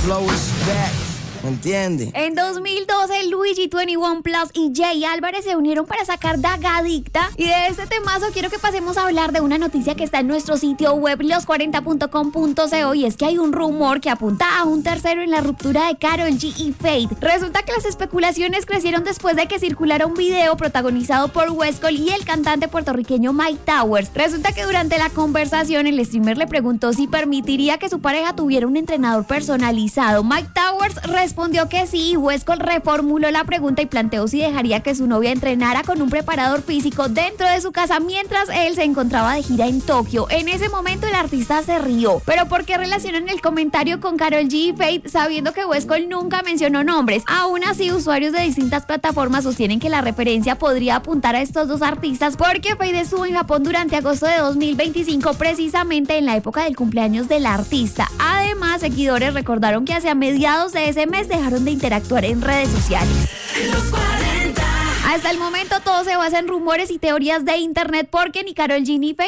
flow is back. ¿Entiendes? En 2012, Luigi, 21 Plus y Jay Álvarez se unieron para sacar Dagadicta. Y de este temazo quiero que pasemos a hablar de una noticia que está en nuestro sitio web los40.com.co, y es que hay un rumor que apunta a un tercero en la ruptura de Karol G y Feid. Resulta que las especulaciones crecieron después de que circulara un video protagonizado por Westcol y el cantante puertorriqueño Mike Towers. Resulta que durante la conversación el streamer le preguntó si permitiría que su pareja tuviera un entrenador personalizado. Mike Towers respondió que sí, y Westcol reformuló la pregunta y planteó si dejaría que su novia entrenara con un preparador físico dentro de su casa mientras él se encontraba de gira en Tokio. En ese momento el artista se rió. ¿Pero por qué relacionan el comentario con Karol G y Feid sabiendo que Westcol nunca mencionó nombres? Aún así, usuarios de distintas plataformas sostienen que la referencia podría apuntar a estos dos artistas porque Feid estuvo en Japón durante agosto de 2025, precisamente en la época del cumpleaños del artista. Además, seguidores recordaron que hacia mediados de ese mes dejaron de interactuar en redes sociales. Los 40. Hasta el momento todo se basa en rumores y teorías de internet porque ni Karol G ni Feid